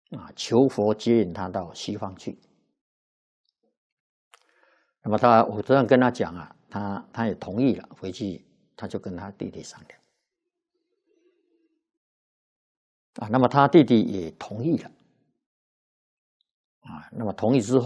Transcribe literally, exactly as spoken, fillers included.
啊，求佛接引他到西方去。那么他，我这样跟他讲啊，他他也同意了，回去他就跟他弟弟商量。啊，那么他弟弟也同意了。啊，那么同意之后。